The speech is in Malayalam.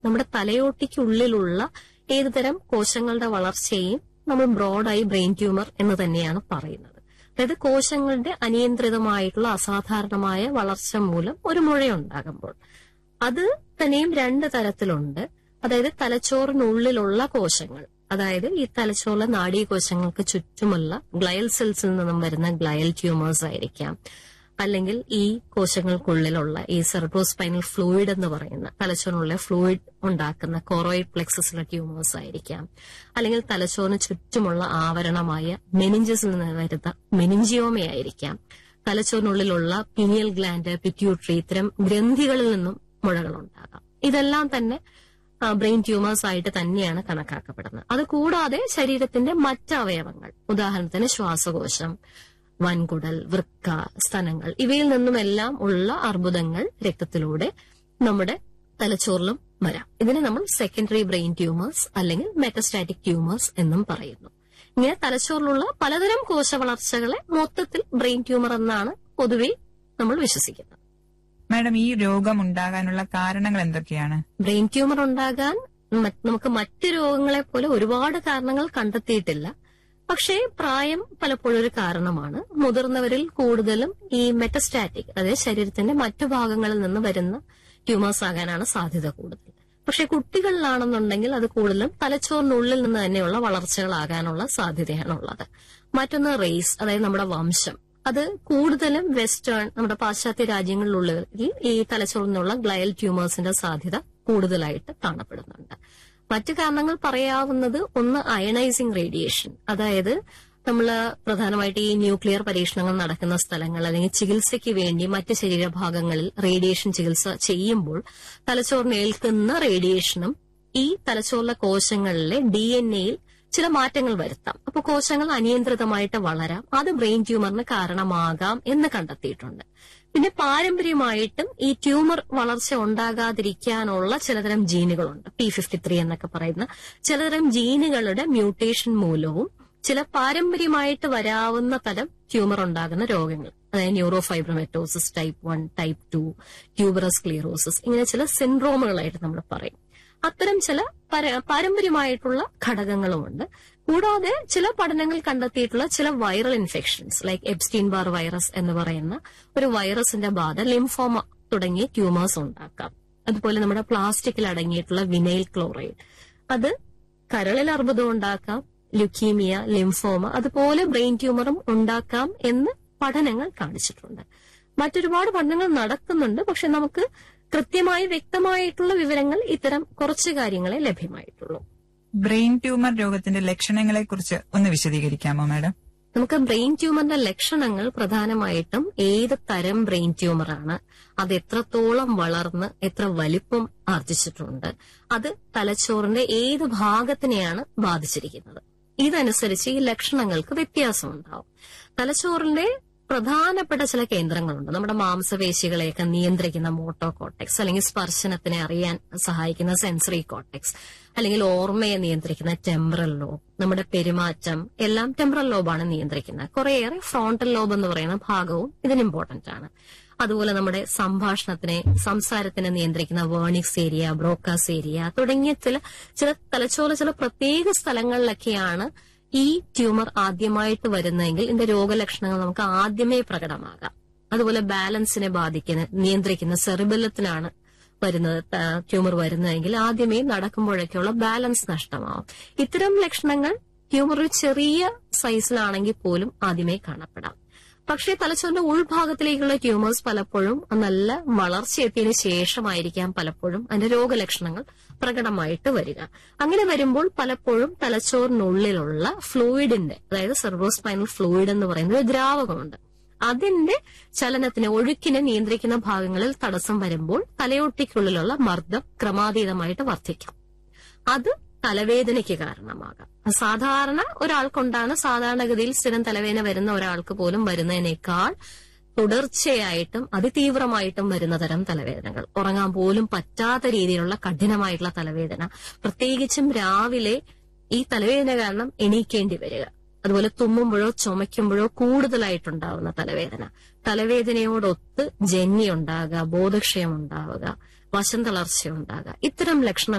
നമ്മുടെ തലയോട്ടിക്കുള്ളിലുള്ള ഏതുതരം കോശങ്ങളുടെ വളർച്ചയെയും നമ്മൾ ബ്രോഡായി ബ്രെയിൻ ട്യൂമർ എന്ന് തന്നെയാണ് പറയുന്നത്. അതായത് കോശങ്ങളുടെ അനിയന്ത്രിതമായിട്ടുള്ള അസാധാരണമായ വളർച്ച മൂലം ഒരു മുഴയുണ്ടാകുമ്പോൾ അത് തന്നെയും 2 തരത്തിലുണ്ട്. അതായത് തലച്ചോറിനുള്ളിലുള്ള കോശങ്ങൾ, അതായത് ഈ തലച്ചോറിലെ നാഡീകോശങ്ങൾക്ക് ചുറ്റുമുള്ള ഗ്ലയൽ സെൽസിൽ നിന്നും വരുന്ന ഗ്ലയൽ ട്യൂമേഴ്സ് ആയിരിക്കാം, അല്ലെങ്കിൽ ഈ കോശങ്ങൾക്കുള്ളിലുള്ള ഈ സെറിബ്രോസ്പൈനൽ ഫ്ലൂയിഡ് എന്ന് പറയുന്ന തലച്ചോറിനുള്ള ഫ്ലൂയിഡ് ഉണ്ടാക്കുന്ന കോറോയിഡ് പ്ലെക്സസിലെ ട്യൂമേഴ്സ് ആയിരിക്കാം, അല്ലെങ്കിൽ തലച്ചോറിന് ചുറ്റുമുള്ള ആവരണമായ മെനിഞ്ചസിൽ നിന്ന് വരുന്ന മെനിഞ്ചിയോമയായിരിക്കാം, തലച്ചോറിനുള്ളിലുള്ള പിനിയൽ ഗ്ലാൻഡ്, പിറ്റ്യൂട്ടറി, ഇത്തരം ഗ്രന്ഥികളിൽ നിന്നും മുഴകളുണ്ടാകാം. ഇതെല്ലാം തന്നെ ബ്രെയിൻ ട്യൂമേഴ്സ് ആയിട്ട് തന്നെയാണ് കണക്കാക്കപ്പെടുന്നത്. അതുകൂടാതെ ശരീരത്തിന്റെ മറ്റ് അവയവങ്ങൾ, ഉദാഹരണത്തിന് ശ്വാസകോശം, വൻകുടൽ, വൃക്ക, സ്തനങ്ങൾ, ഇവയിൽ നിന്നുമെല്ലാം ഉള്ള അർബുദങ്ങൾ രക്തത്തിലൂടെ നമ്മുടെ തലച്ചോറിലും വരാം. ഇതിനെ നമ്മൾ സെക്കൻഡറി ബ്രെയിൻ ട്യൂമേഴ്സ് അല്ലെങ്കിൽ മെറ്റസ്റ്റാറ്റിക് ട്യൂമേഴ്സ് എന്നും പറയുന്നു. ഇങ്ങനെ തലച്ചോറിലുള്ള പലതരം കോശ വളർച്ചകളെ മൊത്തത്തിൽ ബ്രെയിൻ ട്യൂമർ എന്നാണ് പൊതുവെ നമ്മൾ വിശ്വസിക്കുന്നത്. മാഡം, ഈ രോഗം ഉണ്ടാകാനുള്ള കാരണങ്ങൾ എന്തൊക്കെയാണ്? ബ്രെയിൻ ട്യൂമർ ഉണ്ടാകാൻ നമുക്ക് മറ്റ് രോഗങ്ങളെ പോലെ ഒരുപാട് കാരണങ്ങൾ കണ്ടെത്തിയിട്ടില്ല. പക്ഷേ പ്രായം പലപ്പോഴും ഒരു കാരണമാണ്. മുതിർന്നവരിൽ കൂടുതലും ഈ മെറ്റസ്റ്റാറ്റിക്, അതായത് ശരീരത്തിന്റെ മറ്റു ഭാഗങ്ങളിൽ നിന്ന് വരുന്ന ട്യൂമേഴ്സ് ആകാനാണ് സാധ്യത കൂടുതൽ. പക്ഷെ കുട്ടികളിലാണെന്നുണ്ടെങ്കിൽ അത് കൂടുതലും തലച്ചോറിനുള്ളിൽ നിന്ന് തന്നെയുള്ള വളർച്ചകളാകാനുള്ള സാധ്യതയാണുള്ളത്. മറ്റൊന്ന് റേസ്, അതായത് നമ്മുടെ വംശം. അത് കൂടുതലും വെസ്റ്റേൺ, നമ്മുടെ പാശ്ചാത്യ രാജ്യങ്ങളിലുള്ളവരിൽ ഈ തലച്ചോറിൽ നിന്നുള്ള ഗ്ലയൽ ട്യൂമേഴ്സിന്റെ സാധ്യത കൂടുതലായിട്ട് കാണപ്പെടുന്നുണ്ട്. മറ്റു കാരണങ്ങൾ പറയാവുന്നത് ഒന്ന് അയണൈസിങ് റേഡിയേഷൻ, അതായത് നമ്മൾ പ്രധാനമായിട്ട് ഈ ന്യൂക്ലിയർ പരീക്ഷണങ്ങൾ നടക്കുന്ന സ്ഥലങ്ങൾ അല്ലെങ്കിൽ ചികിത്സയ്ക്ക് വേണ്ടി മറ്റ് ശരീരഭാഗങ്ങളിൽ റേഡിയേഷൻ ചികിത്സ ചെയ്യുമ്പോൾ തലച്ചോറിന് ഏൽക്കുന്ന റേഡിയേഷനും ഈ തലച്ചോറിലെ കോശങ്ങളിലെ DNA-യിൽ ചില മാറ്റങ്ങൾ വരുത്താം. അപ്പോൾ കോശങ്ങൾ അനിയന്ത്രിതമായിട്ട് വളരാം. അത് ബ്രെയിൻ ട്യൂമറിന് കാരണമാകാം എന്ന് കണ്ടെത്തിയിട്ടുണ്ട്. പിന്നെ പാരമ്പര്യമായിട്ടും ഈ ട്യൂമർ വളർച്ച ഉണ്ടാകാതിരിക്കാനുള്ള ചിലതരം ജീനുകളുണ്ട്. P53 എന്നൊക്കെ പറയുന്ന ചിലതരം ജീനുകളുടെ മ്യൂട്ടേഷൻ മൂലവും ചില പാരമ്പര്യമായിട്ട് വരാവുന്ന തരം ട്യൂമർ ഉണ്ടാകുന്ന രോഗങ്ങൾ, അതായത് ന്യൂറോഫൈബ്രോമെറ്റോസിസ് ടൈപ്പ് 1, ടൈപ്പ് 2, ട്യൂബറസ് സ്ക്ലീറോസിസ്, ഇങ്ങനെ ചില സിൻഡ്രോമുകളായിട്ട് നമ്മൾ പറയും. അത്തരം ചില പാരമ്പര്യമായിട്ടുള്ള ഘടകങ്ങളുമുണ്ട്. കൂടാതെ ചില പഠനങ്ങൾ കണ്ടെത്തിയിട്ടുള്ള ചില viral infections like Epstein Barr virus എന്ന് പറയുന്ന ഒരു വൈറസിന്റെ ബാധ ലിംഫോമ തുടങ്ങിയ ട്യൂമേഴ്സ് ഉണ്ടാക്കാം. അതുപോലെ നമ്മുടെ പ്ലാസ്റ്റിക്കിൽ അടങ്ങിയിട്ടുള്ള വിനൈൽ ക്ലോറൈഡ്, അത് കരളിൽ അർബുദം ഉണ്ടാക്കാം, ലുക്കീമിയ, ലിംഫോമ, അതുപോലെ ബ്രെയിൻ ട്യൂമറും ഉണ്ടാക്കാം എന്ന് പഠനങ്ങൾ കാണിച്ചിട്ടുണ്ട്. മറ്റൊരുപാട് പഠനങ്ങൾ നടക്കുന്നുണ്ട്. പക്ഷെ നമുക്ക് കൃത്യമായി വ്യക്തമായിട്ടുള്ള വിവരങ്ങൾ ഇത്തരം കുറച്ച് കാര്യങ്ങളെ ലഭ്യമായിട്ടുള്ളൂ. ബ്രെയിൻ ട്യൂമർ രോഗത്തിന്റെ ലക്ഷണങ്ങളെ കുറിച്ച് ഒന്ന് വിശദീകരിക്കാമോ മാഡം? നമുക്ക് ബ്രെയിൻ ട്യൂമറിന്റെ ലക്ഷണങ്ങൾ പ്രധാനമായിട്ടും ഏത് തരം ബ്രെയിൻ ട്യൂമറാണ്, അത് എത്രത്തോളം വളർന്ന് എത്ര വലിപ്പം ആർജിച്ചിട്ടുണ്ട്, അത് തലച്ചോറിന്റെ ഏത് ഭാഗത്തിനെയാണ് ബാധിച്ചിരിക്കുന്നത്, ഇതനുസരിച്ച് ഈ ലക്ഷണങ്ങൾക്ക് വ്യത്യാസമുണ്ടാവും. തലച്ചോറിന്റെ പ്രധാനപ്പെട്ട ചില കേന്ദ്രങ്ങളുണ്ട്. നമ്മുടെ മാംസപേശികളെയൊക്കെ നിയന്ത്രിക്കുന്ന മോട്ടോ കോർട്ടെക്സ്, അല്ലെങ്കിൽ സ്പർശനത്തിനെ അറിയാൻ സഹായിക്കുന്ന സെൻസറി കോർട്ടെക്സ്, അല്ലെങ്കിൽ ഓർമ്മയെ നിയന്ത്രിക്കുന്ന ടെമ്പറൽ ലോബ്, നമ്മുടെ പെരുമാറ്റം എല്ലാം ടെമ്പറൽ ലോബാണ് നിയന്ത്രിക്കുന്നത്. കുറേയേറെ ഫ്രോണ്ടൽ ലോബ് എന്ന് പറയുന്ന ഭാഗവും ഇതിന് ഇമ്പോർട്ടന്റ് ആണ്. അതുപോലെ നമ്മുടെ സംസാരത്തിനെ നിയന്ത്രിക്കുന്ന വേർണിക്സ് ഏരിയ, ബ്രോക്കാസ് ഏരിയ തുടങ്ങിയ ചില തലച്ചോറ് ചില പ്രത്യേക സ്ഥലങ്ങളിലൊക്കെയാണ് ഈ ട്യൂമർ ആദ്യമായിട്ട് വരുന്നതെങ്കിൽ ഇതിന്റെ രോഗലക്ഷണങ്ങൾ നമുക്ക് ആദ്യമേ പ്രകടമാകാം. അതുപോലെ ബാലൻസിനെ നിയന്ത്രിക്കുന്ന സെറിബെല്ലത്തിനാണ് ട്യൂമർ വരുന്നതെങ്കിൽ ആദ്യമേ നടക്കുമ്പോഴൊക്കെയുള്ള ബാലൻസ് നഷ്ടമാവും. ഇത്തരം ലക്ഷണങ്ങൾ ട്യൂമർ ഒരു ചെറിയ സൈസിലാണെങ്കിൽ പോലും ആദ്യമേ കാണപ്പെടാം. പക്ഷേ തലച്ചോറിന്റെ ഉൾഭാഗത്തിലേക്കുള്ള ട്യൂമേഴ്സ് പലപ്പോഴും നല്ല വളർച്ചയെത്തിയതിനു ശേഷമായിരിക്കാം പലപ്പോഴും അതിന്റെ രോഗലക്ഷണങ്ങൾ പ്രകടമായിട്ട് വരിക. അങ്ങനെ വരുമ്പോൾ പലപ്പോഴും തലച്ചോറിനുള്ളിലുള്ള ഫ്ലൂയിഡിന്റെ, അതായത് സെറിബ്രോസ്പൈനൽ ഫ്ലൂയിഡ് എന്ന് പറയുന്ന ഒരു ദ്രാവകമുണ്ട്, അതിന്റെ ഒഴുക്കിനെ നിയന്ത്രിക്കുന്ന ഭാഗങ്ങളിൽ തടസ്സം വരുമ്പോൾ തലയോട്ടിക്കുള്ളിലുള്ള മർദ്ദം ക്രമാതീതമായിട്ട് വർദ്ധിക്കാം. അത് തലവേദനയ്ക്ക് കാരണമാകാം. സാധാരണ ഒരാൾക്കുണ്ടാകുന്ന, സാധാരണഗതിയിൽ സ്ഥിരം തലവേദന വരുന്ന ഒരാൾക്ക് പോലും വരുന്നതിനേക്കാൾ തുടർച്ചയായിട്ടും അതിതീവ്രമായിട്ടും വരുന്ന തരം തലവേദനകൾ, ഉറങ്ങാൻ പോലും പറ്റാത്ത രീതിയിലുള്ള കഠിനമായിട്ടുള്ള തലവേദന, പ്രത്യേകിച്ചും രാവിലെ ഈ തലവേദന കാരണം എണീക്കേണ്ടി വരിക, അതുപോലെ തുമ്മുമ്പോഴോ ചുമയ്ക്കുമ്പോഴോ കൂടുതലായിട്ടുണ്ടാവുന്ന തലവേദന, തലവേദനയോടൊത്ത് ജന്നി ഉണ്ടാവുക, ബോധക്ഷയം ഉണ്ടാവുക, വശം തളർച്ച ഉണ്ടാകുക, ഇത്തരം ലക്ഷണങ്ങൾ